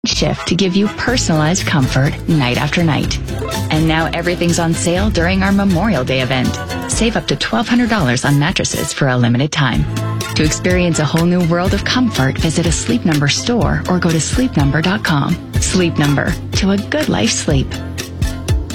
shift to give you personalized comfort night after night. And now everything's on sale during our Memorial Day event. Save up to $1,200 on mattresses for a limited time. To experience a whole new world of comfort, visit a Sleep Number store or go to sleepnumber.com. Sleep Number, to a good life sleep.